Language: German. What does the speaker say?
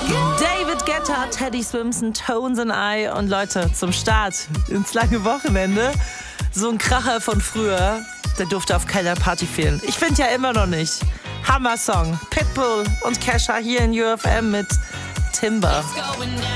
David Guetta, Teddy Swims, Tones and I. Und Leute, zum Start ins lange Wochenende, so ein Kracher von früher, der durfte auf keiner Party fehlen. Ich finde ja immer noch nicht. Hammer-Song. Pitbull und Kesha hier in UFM mit Timber.